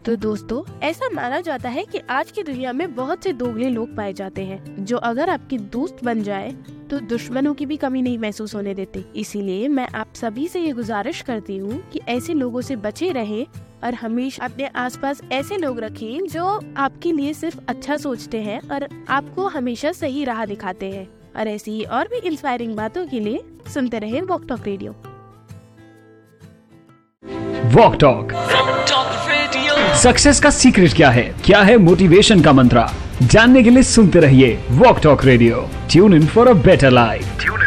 तो दोस्तों, ऐसा माना जाता है कि आज की दुनिया में बहुत से दोगले लोग पाए जाते हैं जो अगर आपके दोस्त बन जाए तो दुश्मनों की भी कमी नहीं महसूस होने देते। इसीलिए मैं आप सभी से ये गुजारिश करती हूँ कि ऐसे लोगों से बचे रहें और हमेशा अपने आसपास ऐसे लोग रखें जो आपके लिए सिर्फ अच्छा सोचते हैं और आपको हमेशा सही राह दिखाते हैं। और ऐसी ही और भी इंस्पायरिंग बातों के लिए सुनते रहें walk talk radio. Walk talk radio. Success का सीक्रेट क्या है मोटिवेशन का मंत्र? जानने के लिए सुनते रहिए walk talk radio. Tune in for a better life.